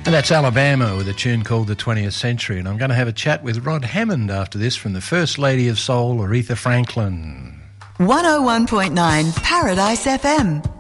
And that's Alabama with a tune called The 20th Century. And I'm going to have a chat with Rod Hammond after this from the First Lady of Soul, Aretha Franklin. 101.9 Paradise FM.